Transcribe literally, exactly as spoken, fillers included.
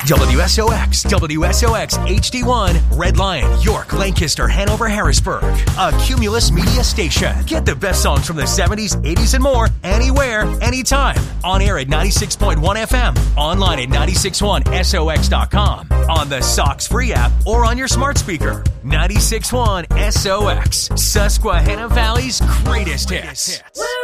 W S O X, W S O X H D one, Red Lion, York, Lancaster, Hanover, Harrisburg. A Cumulus Media station. Get the best songs from the seventies, eighties, and more anywhere, anytime. On air at ninety-six point one F M. Online at nine six one S O X dot com. On the Sox free app or on your smart speaker. ninety-six point one S O X. Susquehanna Valley's greatest hits.